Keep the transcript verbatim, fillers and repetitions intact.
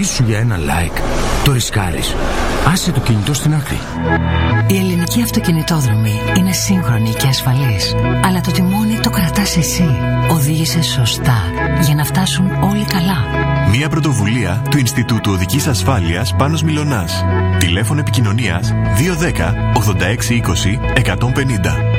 σου για ένα like, το ρισκάρεις. Άσε το κινητό στην άκρη. Η ελληνική αυτοκινητόδρομη είναι σύγχρονη και ασφαλής, αλλά το τιμόνι το κρατάς εσύ. Οδήγησε σωστά για να φτάσουν όλοι καλά. Μια πρωτοβουλία του Ινστιτούτου Οδικής Ασφάλειας Πάνος Μιλωνάς. Τηλέφωνο επικοινωνίας δύο ένα μηδέν ογδόντα έξι είκοσι εκατόν πενήντα.